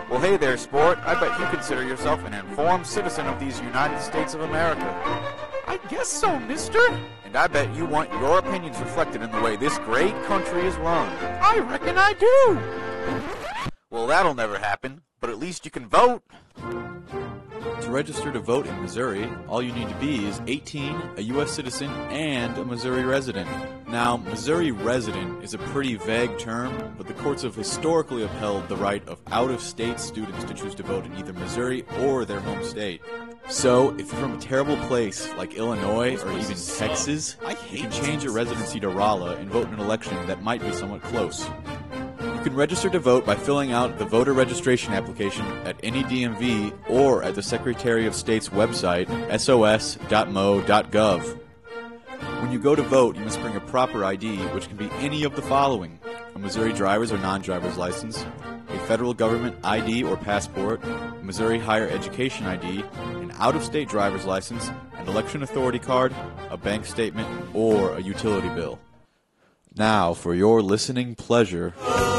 Well, hey there, sport. I bet you consider yourself an informed citizen of these United States of America. I guess so, mister. And I bet you want your opinions reflected in the way this great country is run. I reckon I do. Well, that'll never happen, but at least you can vote. To register to vote in Missouri, all you need to be is 18, a U.S. citizen, and a Missouri resident. Now, Missouri resident is a pretty vague term, but the courts have historically upheld the right of out-of-state students to choose to vote in either Missouri or their home state. So, if you're from a terrible place like Illinois or even Texas, you can change your residency to Rolla and vote in an election that might be somewhat close. You can register to vote by filling out the voter registration application at any DMV or at the Secretary of State's website, sos.mo.gov. When you go to vote, you must bring a proper ID, which can be any of the following: a Missouri driver's or non-driver's license, a federal government ID or passport, a Missouri higher education ID, an out-of-state driver's license, an election authority card, a bank statement, or a utility bill. Now, for your listening pleasure...